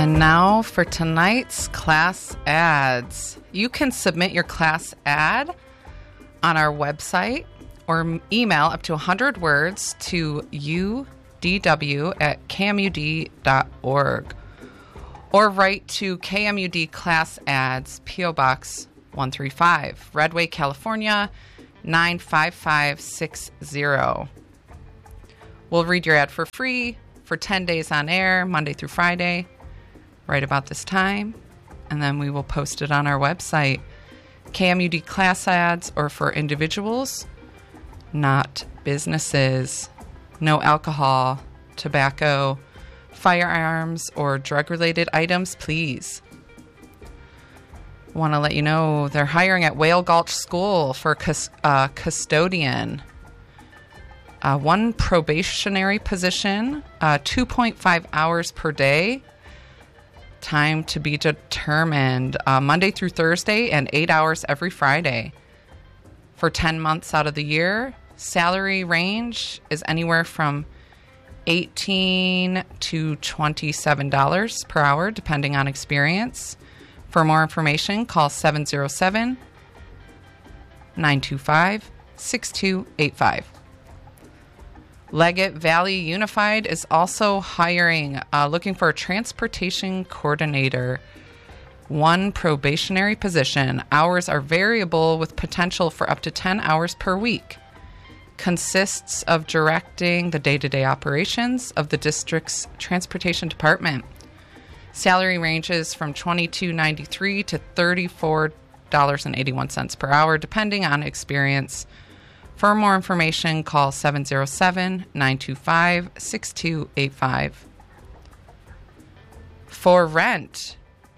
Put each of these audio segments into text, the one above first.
And now for tonight's class ads. You can submit your class ad on our website or email up to 100 words to udw@kmud.org or write to KMUD Class Ads, P.O. Box 135, Redway, California, 95560. We'll read your ad for free for 10 days on air, Monday through Friday, right about this time, and then we will post it on our website. KMUD Class Ads or for individuals, not businesses. No alcohol, tobacco, firearms, or drug-related items, please. Want to let you know they're hiring at Whale Gulch School for custodian. One probationary position, 2.5 hours per day. Time to be determined. Monday through Thursday and 8 hours every Friday. For 10 months out of the year, salary range is anywhere from $18 to $27 per hour, depending on experience. For more information, call 707-925-6285. Leggett Valley Unified is also hiring, looking for a transportation coordinator. One probationary position. Hours are variable with potential for up to 10 hours per week. Consists of directing the day-to-day operations of the district's transportation department. Salary ranges from $22.93 to $34.81 per hour, depending on experience. For more information, call 707-925-6285. For rent,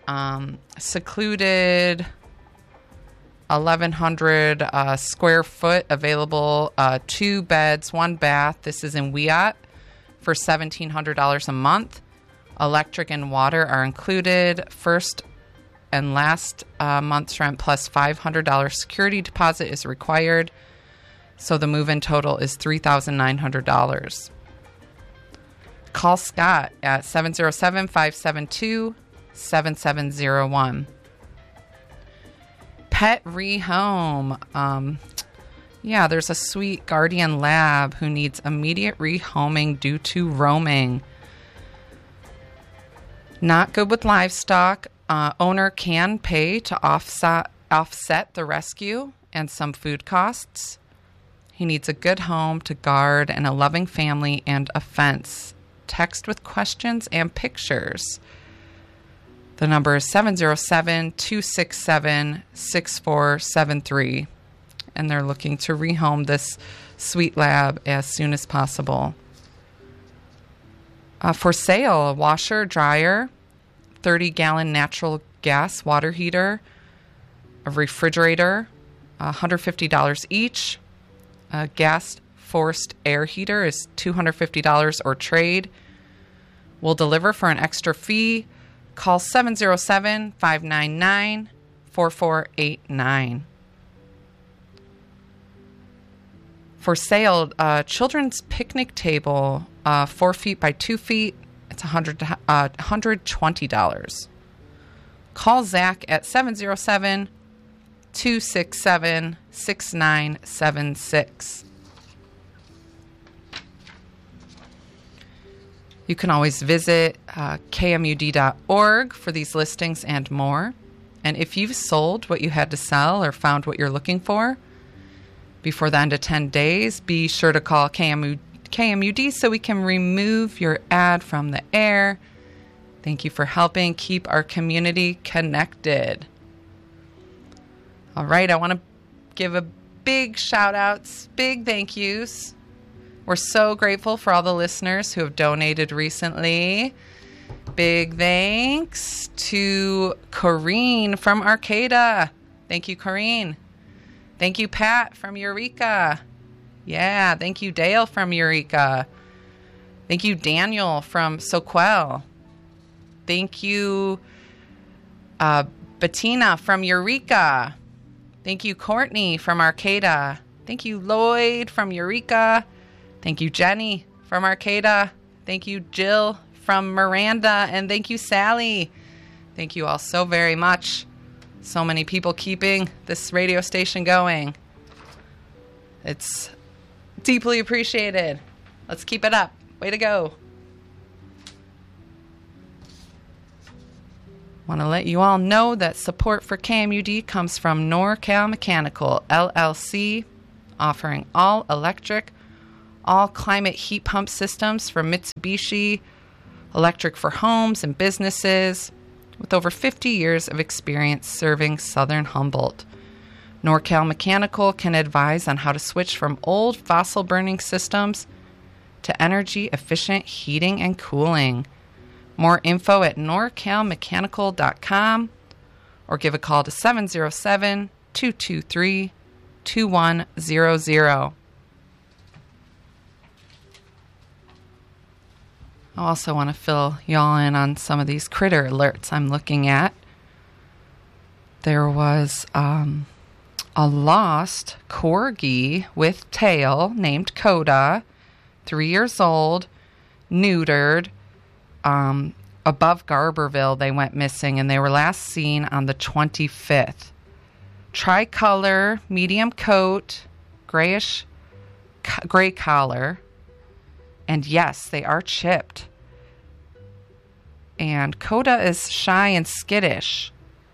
secluded 1,100 square foot available, 2 beds, 1 bath. This is in Wiyot for $1,700 a month. Electric and water are included. First and last month's rent plus $500 security deposit is required. So the move-in total is $3,900. Call Scott at 707-572-7701. Pet Rehome. There's a sweet guardian lab who needs immediate rehoming due to roaming. Not good with livestock. Owner can pay to offset the rescue and some food costs. He needs a good home to guard and a loving family and a fence. Text with questions and pictures. The number is 707-267-6473. And they're looking to rehome this sweet lab as soon as possible. For sale, a washer, dryer, 30-gallon natural gas water heater, a refrigerator, $150 each. A gas forced air heater is $250 or trade. We'll deliver for an extra fee. Call 707-599-4489. For sale, children's picnic table, 4 feet by 2 feet. It's $120. Call Zach at 707-267-6976. You can always visit kmud.org for these listings and more. And if you've sold what you had to sell or found what you're looking for before the end of 10 days, be sure to call KMUD so we can remove your ad from the air. Thank you for helping keep our community connected. All right, I want to give a big shout-outs, big thank yous. We're so grateful for all the listeners who have donated recently. Big thanks to Corrine from Arcata. Thank you, Corrine. Thank you, Pat from Eureka. Yeah, thank you, Dale from Eureka. Thank you, Daniel from Soquel. Thank you, Bettina from Eureka. Thank you, Courtney from Arcata. Thank you, Lloyd from Eureka. Thank you, Jenny from Arcata. Thank you, Jill from Miranda. And thank you, Sally. Thank you all so very much. So many people keeping this radio station going. It's deeply appreciated. Let's keep it up. Way to go. Want to let you all know that support for KMUD comes from NorCal Mechanical, LLC, offering all electric, all climate heat pump systems from Mitsubishi, electric for homes and businesses, with over 50 years of experience serving Southern Humboldt. NorCal Mechanical can advise on how to switch from old fossil-burning systems to energy-efficient heating and cooling. More info at norcalmechanical.com or give a call to 707-223-2100. I also want to fill y'all in on some of these critter alerts I'm looking at. There was a lost corgi with tail named Coda, 3 years old, neutered. Above Garberville, they went missing, and they were last seen on the 25th. Tricolor, medium coat, gray collar, and yes, they are chipped. And Coda is shy and skittish.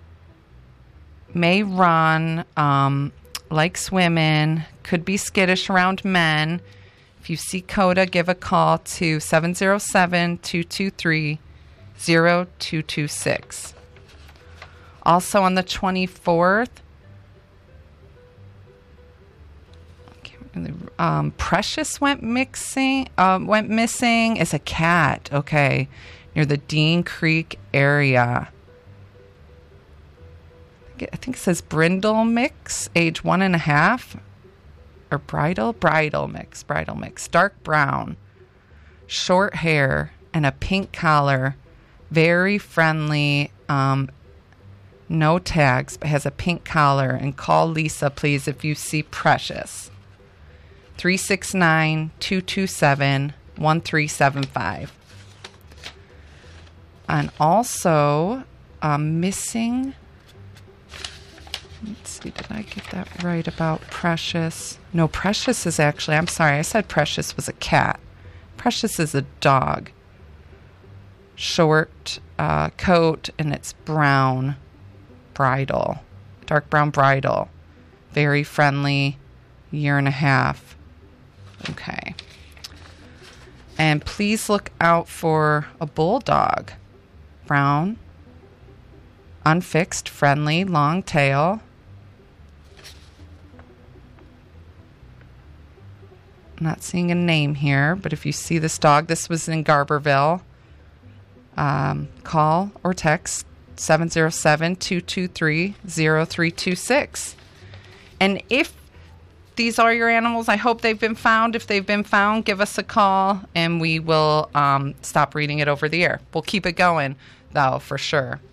May run, likes women, could be skittish around men. If you see Coda, give a call to 707-223-0226. Also on the 24th, Precious went missing as a cat, okay, near the Dean Creek area. I think it says brindle mix, age 1.5. Or bridal mix, dark brown, short hair, and a pink collar, very friendly, no tags, but has a pink collar. And call Lisa, please, if you see Precious. 369-227-1375. And also, missing... Let's see, did I get that right about Precious? No, Precious is actually, I'm sorry, I said Precious was a cat. Precious is a dog. Short coat, and it's brown bridle, dark brown bridle. Very friendly, 1.5 years. Okay. And please look out for a bulldog. Brown, unfixed, friendly, long tail. I'm not seeing a name here, but if you see this dog, this was in Garberville, call or text 707-223-0326. And if these are your animals, I hope they've been found. If they've been found, give us a call, and we will stop reading it over the air. We'll keep it going, though, for sure.